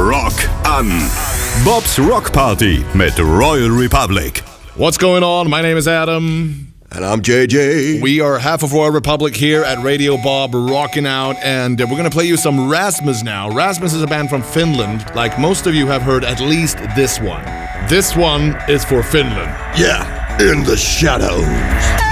Rock an. Bobs Rock Party mit Royal Republic. What's going on? My name is Adam. And I'm JJ. We are half of Royal Republic here at Radio Bob, rocking out, and we're going to play you some Rasmus now. Rasmus is a band from Finland. Like most of you have heard at least this one. This one is for Finland. Yeah, In the Shadows.